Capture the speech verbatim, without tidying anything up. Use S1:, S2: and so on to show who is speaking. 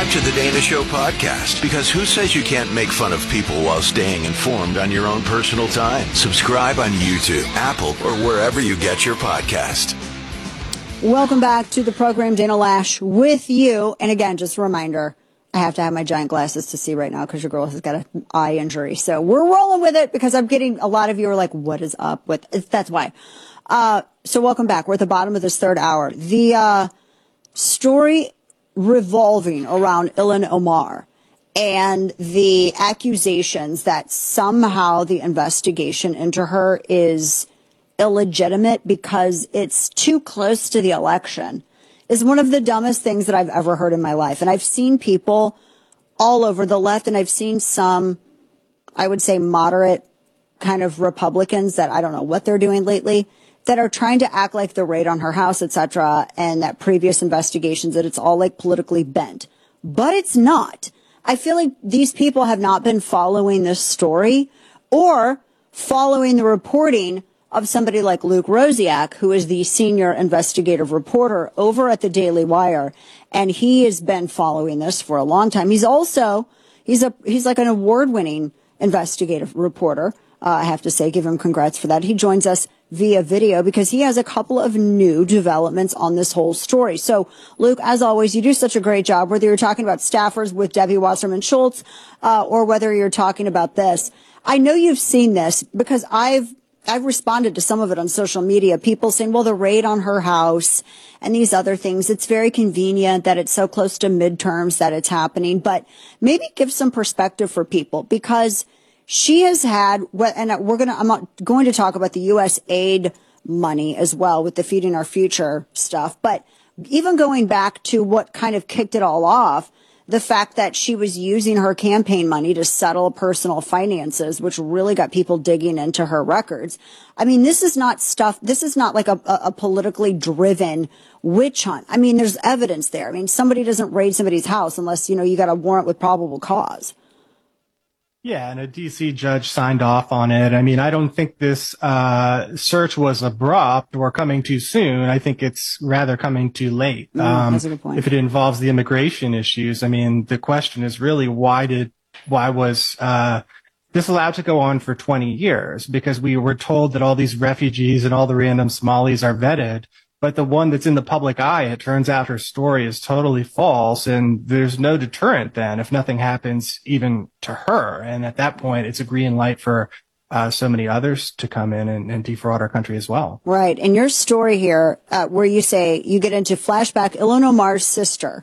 S1: Subscribe to the Dana Show podcast, because who says you can't make fun of people while staying informed on your own personal time? Subscribe on YouTube, Apple, or wherever you get your podcast.
S2: Welcome back to the program, Dana Loesch with you. And again, just a reminder, I have to have my giant glasses to see right now because your girl has got an eye injury. So we're rolling with it because I'm getting a lot of you are like, what is up with, that's why. Uh, so welcome back. We're at the bottom of this third hour. The, uh, story revolving around Ilhan Omar and the accusations that somehow the investigation into her is illegitimate because it's too close to the election is one of the dumbest things that I've ever heard in my life. And I've seen people all over the left, and I've seen some, I would say, moderate kind of Republicans that I don't know what they're doing lately, that are trying to act like the raid on her house, et cetera, and that previous investigations, that it's all like politically bent. But it's not. I feel like these people have not been following this story or following the reporting of somebody like Luke Rosiak, who is the senior investigative reporter over at the Daily Wire. And he has been following this for a long time. He's also, he's a, he's like an award-winning investigative reporter. Uh, I have to say, give him congrats for that. He joins us via video because he has a couple of new developments on this whole story. So, Luke, as always, you do such a great job, whether you're talking about staffers with Debbie Wasserman Schultz, uh, or whether you're talking about this. I know you've seen this because I've, I've responded to some of it on social media. People saying, well, the raid on her house and these other things, it's very convenient that it's so close to midterms that it's happening. But maybe give some perspective for people, because she has had, and we're going to, I'm not going to talk about the U S aid money as well with the Feeding Our Future stuff. But even going back to what kind of kicked it all off, the fact that she was using her campaign money to settle personal finances, which really got people digging into her records. I mean, this is not stuff, this is not like a, a politically driven witch hunt. I mean, there's evidence there. I mean, somebody doesn't raid somebody's house unless, you know, you got a warrant with probable cause.
S3: Yeah, and a D C judge signed off on it. I mean, I don't think this uh search was abrupt or coming too soon. I think it's rather coming too late.
S2: Mm,
S3: um,
S2: that's a good point.
S3: If it involves the immigration issues, I mean, the question is really why did why was uh this allowed to go on for twenty years? Because we were told that all these refugees and all the random Somalis are vetted. But the one that's in the public eye, it turns out her story is totally false, and there's no deterrent then if nothing happens even to her. And at that point, it's a green light for uh, so many others to come in and, and defraud our country as well.
S2: Right. And your story here, uh, where you say you get into flashback, Ilhan Omar's sister,